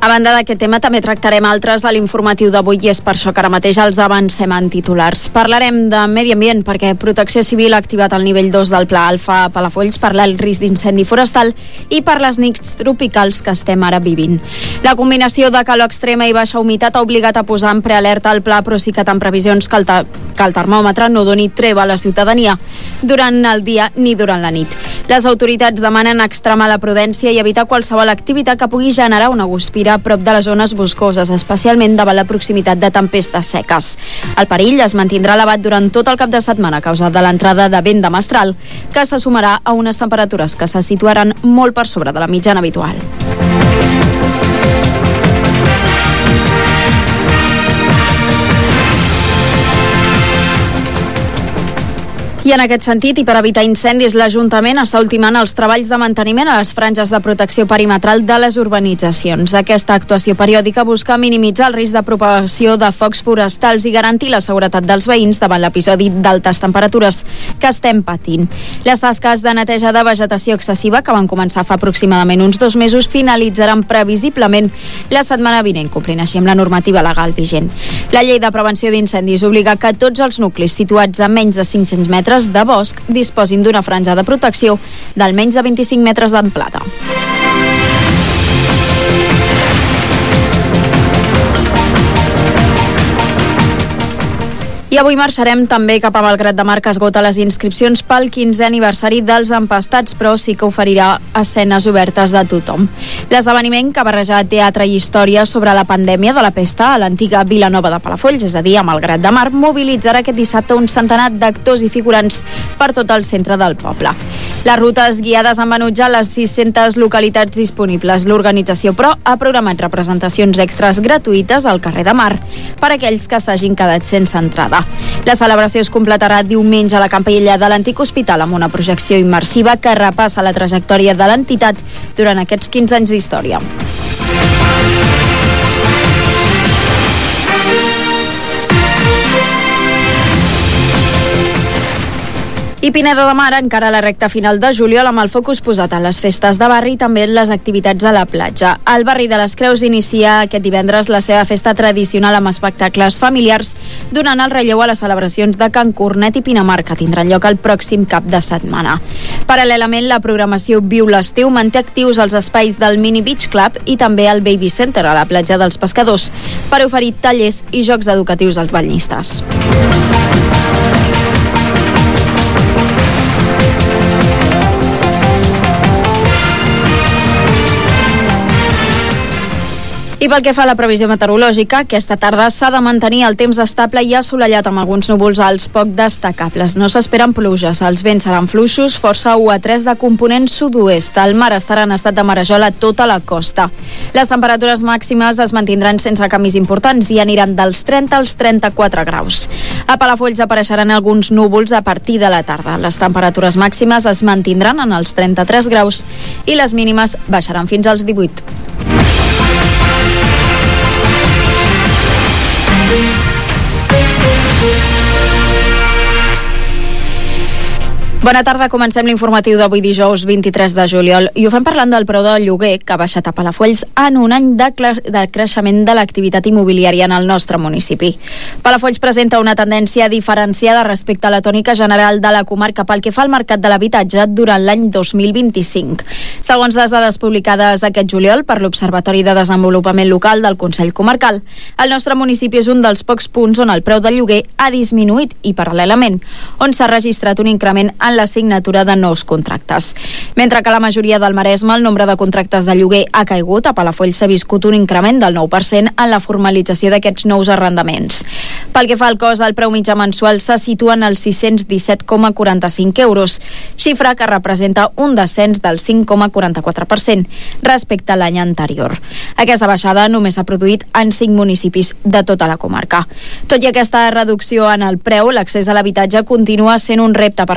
A banda d'aquest tema, també tractarem altres a l'informatiu d'avui i és per això que ara mateix els avancem en titulars. Parlarem de medi ambient perquè Protecció Civil ha activat el nivell 2 del Pla Alfa a Palafolls per l'alt risc d'incendi forestal i per les nits tropicals que estem ara vivint. La combinació de calor extrema i baixa humitat ha obligat a posar en prealerta el pla, però sí que tant previsions que el termòmetre no doni treva a la ciutadania durant el dia ni durant la nit. Les autoritats demanen extremar la prudència i evitar qualsevol activitat que pugui generar una guspira a prop de les zones boscoses, especialment davant la proximitat de tempestes seques. El perill es mantindrà elevat durant tot el cap de setmana a causa de l'entrada de vent de mestral, que se sumarà a unes temperatures que se situaran molt per sobre de la mitjana habitual. I en aquest sentit, i per evitar incendis, l'Ajuntament està ultimant els treballs de manteniment a les franges de protecció perimetral de les urbanitzacions. Aquesta actuació periòdica busca minimitzar el risc de propagació de focs forestals i garantir la seguretat dels veïns davant l'episodi d'altes temperatures que estem patint. Les tasques de neteja de vegetació excessiva, que van començar fa aproximadament uns 2 mesos, finalitzaran previsiblement la setmana vinent, complint així amb la normativa legal vigent. La llei de prevenció d'incendis obliga que tots els nuclis situats a menys de 500 metres de bosc disposin d'una franja de protecció d'almenys de 25 metres d'amplada. I avui marxarem també cap a Malgrat de Mar, que esgota les inscripcions pel 15è aniversari dels Empastats, però sí que oferirà escenes obertes a tothom. L'esdeveniment, que barreja teatre i història sobre la pandèmia de la pesta a l'antiga Vilanova de Palafolls, és a dir, a Malgrat de Mar, mobilitzarà aquest dissabte un centenar d'actors i figurants per tot el centre del poble. Les rutes guiades han venut ja les 600 localitats disponibles. L'organització, però, ha programat representacions extras gratuïtes al carrer de Mar per a aquells que s'hagin quedat sense entrada. La celebració es completarà diumenge a la Campella de l'antic hospital amb una projecció immersiva que repassa la trajectòria de l'entitat durant aquests 15 anys d'història. I Pineda de Mar encara a la recta final de juliol amb el focus posat en les festes de barri i també en les activitats a la platja. El barri de les Creus inicia aquest divendres la seva festa tradicional amb espectacles familiars, donant el relleu a les celebracions de Can Cornet i Pinamar, que tindran lloc el pròxim cap de setmana. Paral·lelament, la programació Viu l'Estiu manté actius els espais del Mini Beach Club i també el Baby Center a la platja dels Pescadors per oferir tallers i jocs educatius als banyistes. I pel que fa a la previsió meteorològica, aquesta tarda s'ha de mantenir el temps estable i assolellat amb alguns núvols alts poc destacables. No s'esperen pluges, els vents seran fluixos, força 1 a 3 de component sud-oest. El mar estarà en estat de marejol a tota la costa. Les temperatures màximes es mantindran sense canvis importants i aniran dels 30 als 34 graus. A Palafolls apareixeran alguns núvols a partir de la tarda. Les temperatures màximes es mantindran en els 33 graus i les mínimes baixaran fins als 18. Bona tarda, comencem l'informatiu d'avui dijous 23 de juliol i ho fem parlant del preu del lloguer que ha baixat a Palafolls en un any de creixement de l'activitat immobiliària en el nostre municipi. Palafolls presenta una tendència diferenciada respecte a la tònica general de la comarca pel que fa al mercat de l'habitatge durant l'any 2025. Segons les dades publicades aquest juliol per l'Observatori de Desenvolupament Local del Consell Comarcal, el nostre municipi és un dels pocs punts on el preu del lloguer ha disminuït i, paral·lelament, on s'ha registrat un increment en la signatura de nous contractes. Mentre que a la majoria del Maresme el nombre de contractes de lloguer ha caigut, a Palafolls s'ha viscut un increment del 9% en la formalització d'aquests nous arrendaments. Pel que fa al cost, el preu mitjà mensual se situa en els 617,45 euros, xifra que representa un descens del 5,44% respecte a l'any anterior. Aquesta baixada només s'ha produït en 5 municipis de tota la comarca. Tot i aquesta reducció en el preu, l'accés a l'habitatge continua sent un repte per les famílies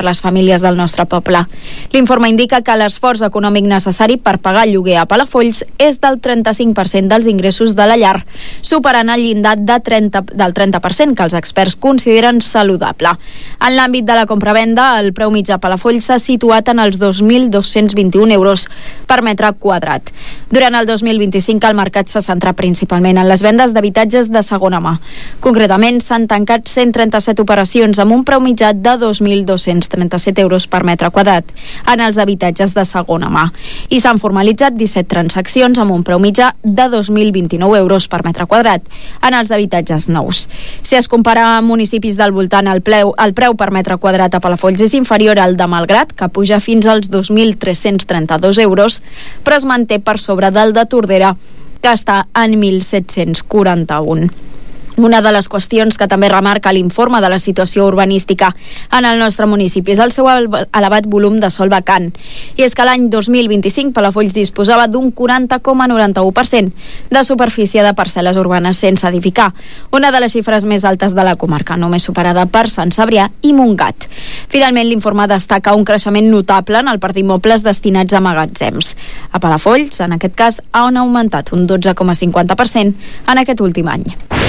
famílies del nostre poble. L'informe indica que l'esforç econòmic necessari per pagar el lloguer a Palafolls és del 35% dels ingressos de la llar, superant el llindar del 30% que els experts consideren saludable. En l'àmbit de la compravenda, el preu mitjà a Palafolls s'ha situat en els 2.221 euros per metre quadrat. Durant el 2025 el mercat s'ha centrat principalment en les vendes d'habitatges de segona mà. Concretament, s'han tancat 137 operacions amb un preu mitjà de 2.237 euros per metre quadrat en els habitatges de segona mà i s'han formalitzat 17 transaccions amb un preu mitjà de 2.029 euros per metre quadrat en els habitatges nous. Si es compara amb municipis del voltant, el preu per metre quadrat a Palafolls és inferior al de Malgrat, que puja fins als 2.332 euros, però es manté per sobre del de Tordera, que està en 1.741. Una de les qüestions que també remarca l'informe de la situació urbanística en el nostre municipi és el seu elevat volum de sòl vacant. I és que l'any 2025 Palafolls disposava d'un 40,91% de superfície de parcel·les urbanes sense edificar, una de les xifres més altes de la comarca, només superada per Sant Cebrià i Montgat. Finalment, l'informe destaca un creixement notable en el parc d'immobles destinats a magatzems. A Palafolls, en aquest cas, han augmentat un 12,50% en aquest últim any.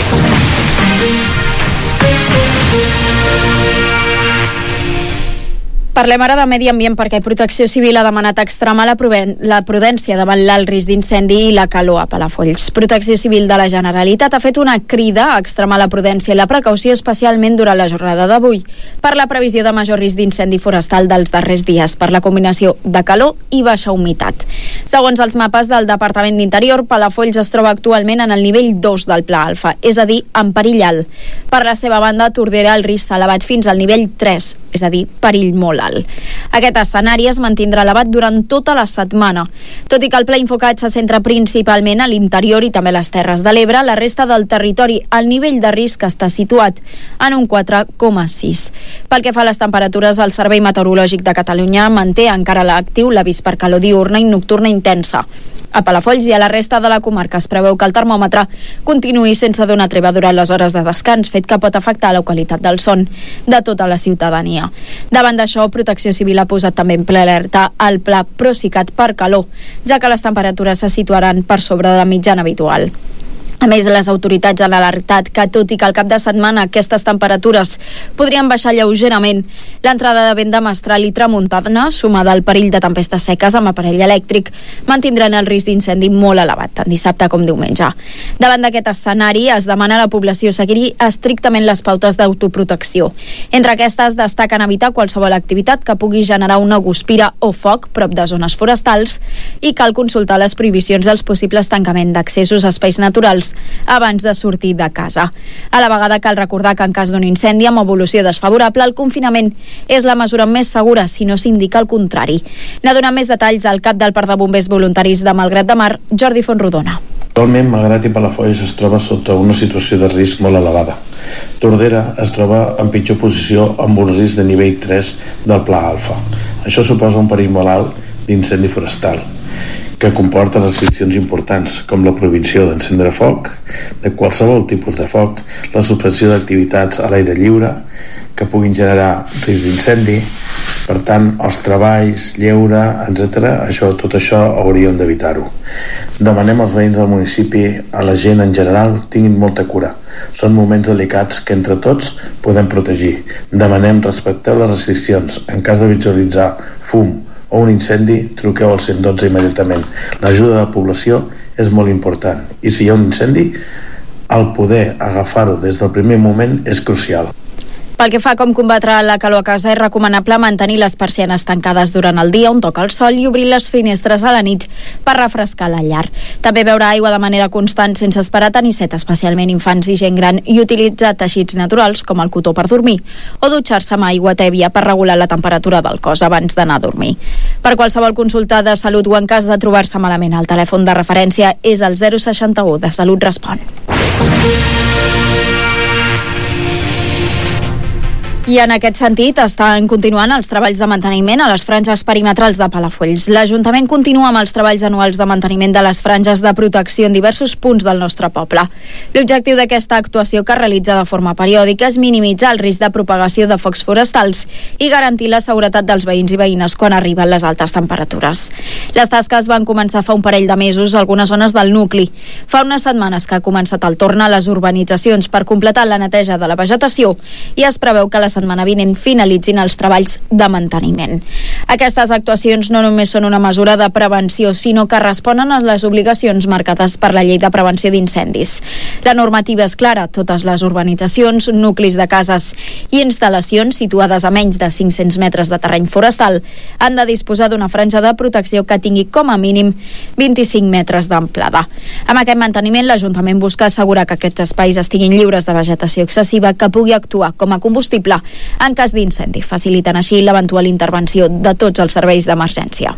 Parlem ara de medi ambient perquè Protecció Civil ha demanat extremar la prudència davant l'alt risc d'incendi i la calor a Palafolls. Protecció Civil de la Generalitat ha fet una crida a extremar la prudència i la precaució especialment durant la jornada d'avui per la previsió de major risc d'incendi forestal dels darrers dies per la combinació de calor i baixa humitat. Segons els mapes del Departament d'Interior, Palafolls es troba actualment en el nivell 2 del Pla Alfa, és a dir, en perill alt. Per la seva banda, a Tordera el risc s'ha elevat fins al nivell 3, és a dir, perill molt alt. Aquest escenari es mantindrà elevat durant tota la setmana. Tot i que el pla Infocat se centra principalment a l'interior i també a les Terres de l'Ebre, la resta del territori, el nivell de risc està situat en un 4,6. Pel que fa a les temperatures, el Servei Meteorològic de Catalunya manté encara l'actiu l'avís per calor diürna i nocturna intensa. A Palafolls i a la resta de la comarca es preveu que el termòmetre continuï sense donar treva durant les hores de descans, fet que pot afectar la qualitat del son de tota la ciutadania. Davant d'això, Protecció Civil ha posat també en ple alerta el pla Procicat per calor, ja que les temperatures se situaran per sobre de la mitjana habitual. A més, les autoritats han alertat que, tot i que al cap de setmana aquestes temperatures podrien baixar lleugerament, l'entrada de vent de mestral i tramuntana, sumada al perill de tempestes seques amb aparell elèctric, mantindran el risc d'incendi molt elevat, tant dissabte com diumenge. Davant d'aquest escenari, es demana a la població seguir estrictament les pautes d'autoprotecció. Entre aquestes, destaquen evitar qualsevol activitat que pugui generar una guspira o foc prop de zones forestals i cal consultar les prohibicions dels possibles tancaments d'accessos a espais naturals abans de sortir de casa. A la vegada cal recordar que en cas d'un incendi amb evolució desfavorable, el confinament és la mesura més segura si no s'indica el contrari. N'ha donat més detalls al cap del Parc de Bombers Voluntaris de Malgrat de Mar, Jordi Fontrodona. Actualment, Malgrat i Palafolls es troba sota una situació de risc molt elevada. Tordera es troba en pitjor posició amb un risc de nivell 3 del Pla Alfa. Això suposa un perill molt alt d'incendi forestal, que comporta restriccions importants, com la prohibició d'encendre foc, de qualsevol tipus de foc, la suspensió d'activitats a l'aire lliure, que puguin generar risc d'incendi. Per tant, els treballs, lleure, etc., tot això hauríem d'evitar-ho. Demanem als veïns del municipi, a la gent en general, tinguin molta cura. Són moments delicats que entre tots podem protegir. Demanem respectar les restriccions. En cas de visualitzar fum o un incendi, truqueu al 112 immediatament. L'ajuda de la població és molt important i si hi ha un incendi, el poder agafar-ho des del primer moment és crucial. Pel que fa a com combatre la calor a casa, és recomanable mantenir les persianes tancades durant el dia on toca el sol i obrir les finestres a la nit per refrescar la llar. També beure aigua de manera constant sense esperar tenir set, especialment infants i gent gran, i utilitzar teixits naturals com el cotó per dormir o dutxar-se amb aigua tèbia per regular la temperatura del cos abans d'anar a dormir. Per qualsevol consulta de salut o en cas de trobar-se malament, el telèfon de referència és el 061 de Salut Respon. I en aquest sentit estan continuant els treballs de manteniment a les franges perimetrals de Palafolls. L'Ajuntament continua amb els treballs anuals de manteniment de les franges de protecció en diversos punts del nostre poble. L'objectiu d'aquesta actuació, que es realitza de forma periòdica, és minimitzar el risc de propagació de focs forestals i garantir la seguretat dels veïns i veïnes quan arriben les altes temperatures. Les tasques van començar fa un parell de mesos a algunes zones del nucli. Fa unes setmanes que ha començat el torn a les urbanitzacions per completar la neteja de la vegetació i es preveu que la setmana vinent finalitzin els treballs de manteniment. Aquestes actuacions no només són una mesura de prevenció, sinó que responen a les obligacions marcades per la Llei de Prevenció d'Incendis. La normativa és clara. Totes les urbanitzacions, nuclis de cases i instal·lacions situades a menys de 500 metres de terreny forestal han de disposar d'una franja de protecció que tingui com a mínim 25 metres d'amplada. Amb aquest manteniment, l'Ajuntament busca assegurar que aquests espais estiguin lliures de vegetació excessiva que pugui actuar com a combustible en cas d'incendi, facilitant així l'eventual intervenció de tots els serveis d'emergència.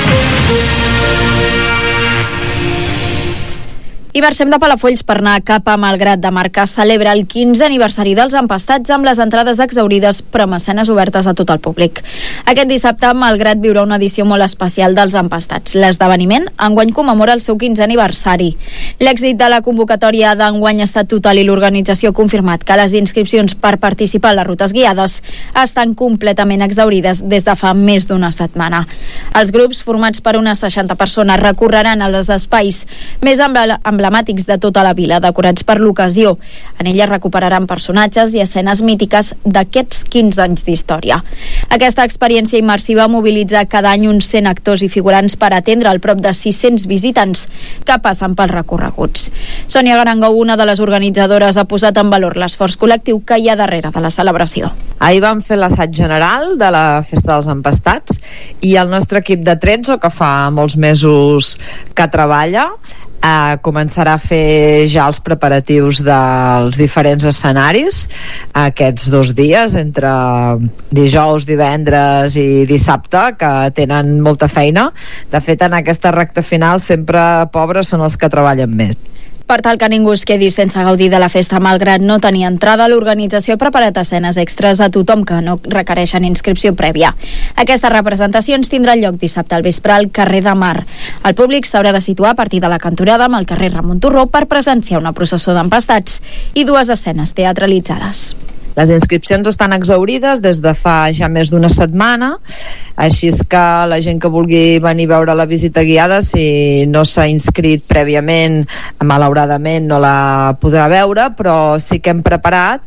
I marxem de Palafolls per anar cap a Malgrat de Mar, que celebra el 15è aniversari dels empastats amb les entrades exhaurides però mecenes obertes a tot el públic. Aquest dissabte, Malgrat viurà una edició molt especial dels empastats. L'esdeveniment enguany commemora el seu 15è aniversari. L'èxit de la convocatòria d'enguany ha estat total i l'organització ha confirmat que les inscripcions per participar en les rutes guiades estan completament exhaurides des de fa més d'una setmana. Els grups, formats per unes 60 persones, recorreran als espais més emblemàtics de tota la vila, decorats per l'ocasió. En ella recuperaran personatges i escenes mítiques d'aquests 15 anys d'història. Aquesta experiència immersiva mobilitza cada any uns 100 actors i figurants per atendre el prop de 600 visitants que passen pels recorreguts. Sònia Garangou, una de les organitzadores, ha posat en valor l'esforç col·lectiu que hi ha darrere de la celebració. Ahir vam fer l'assaig general de la Festa dels Empastats i el nostre equip de Trezzo, que fa molts mesos que treballa, començarà a fer ja els preparatius dels diferents escenaris aquests 2 dies, entre dijous, divendres i dissabte, que tenen molta feina. De fet, en aquesta recta final sempre pobres són els que treballen més. Per tal que ningú es quedi sense gaudir de la festa, malgrat no tenir entrada, l'organització ha preparat escenes extres a tothom que no requereixen inscripció prèvia. Aquestes representacions tindran lloc dissabte al vespre al carrer de Mar. El públic s'haurà de situar a partir de la cantonada amb el carrer Ramon Turró per presenciar una processó d'empastats i 2 escenes teatralitzades. Les inscripcions estan exhaurides des de fa ja més d'una setmana, així és que la gent que vulgui venir a veure la visita guiada, si no s'ha inscrit prèviament, malauradament no la podrà veure, però sí que hem preparat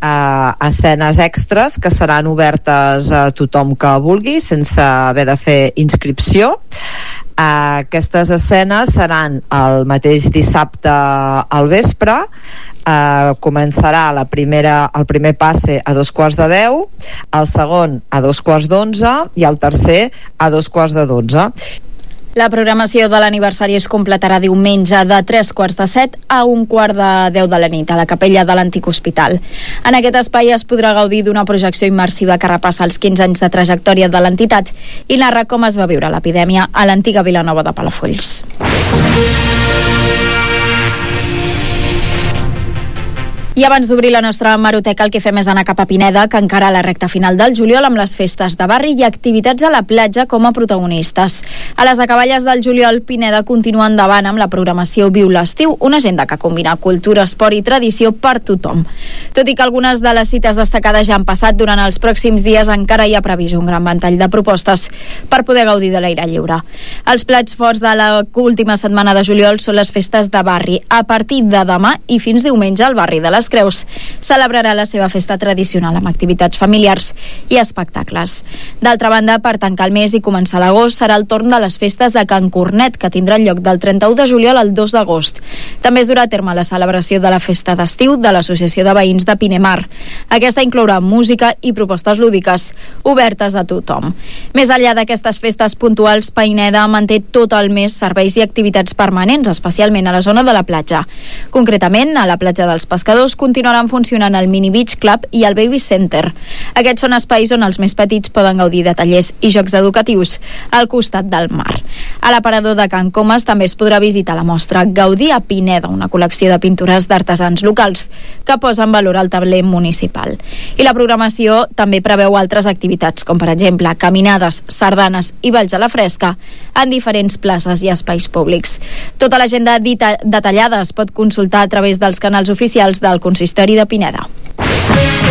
escenes extres que seran obertes a tothom que vulgui, sense haver de fer inscripció. Aquestes escenes seran el mateix dissabte al vespre. Començarà el primer passe a 9:45, el segon a 11:45 i el tercer a 11:45. La programació de l'aniversari es completarà diumenge de 3:45 a 1:45 de la nit a la capella de l'antic hospital. En aquest espai es podrà gaudir d'una projecció immersiva que repassa els 15 anys de trajectòria de l'entitat i narra com es va viure l'epidèmia a l'antiga Vilanova de Palafolls. I abans d'obrir la nostra hemeroteca, el que fem és anar cap a Pineda, que encara a la recta final del juliol amb les festes de barri i activitats a la platja com a protagonistes. A les acaballes del juliol, Pineda continua endavant amb la programació Viu l'Estiu, una agenda que combina cultura, esport i tradició per tothom. Tot i que algunes de les cites destacades ja han passat, durant els pròxims dies encara hi ha previst un gran ventall de propostes per poder gaudir de l'aire lliure. Els plats forts de l'última setmana de juliol són les festes de barri. A partir de demà i fins diumenge, al barri de les Creus celebrarà la seva festa tradicional amb activitats familiars i espectacles. D'altra banda, per tancar el mes i començar l'agost, serà el torn de les festes de Can Cornet, que tindran lloc del 31 de juliol al 2 d'agost. També es durà a terme la celebració de la festa d'estiu de l'Associació de Veïns de Pinemar. Aquesta inclourà música i propostes lúdiques obertes a tothom. Més enllà d'aquestes festes puntuals, Pineda manté tot el mes serveis i activitats permanents, especialment a la zona de la platja. Concretament, a la platja dels Pescadors continuaran funcionant el Mini Beach Club i el Baby Center. Aquests són espais on els més petits poden gaudir de tallers i jocs educatius al costat del mar. A l'aparador de Can Comas també es podrà visitar la mostra Gaudir a Pineda, una col·lecció de pintures d'artesans locals que posa en valor el tabler municipal. I la programació també preveu altres activitats, com per exemple caminades, sardanes i balls a la fresca en diferents places i espais públics. Tota l'agenda detallada es pot consultar a través dels canals oficials del Consistori de Pineda.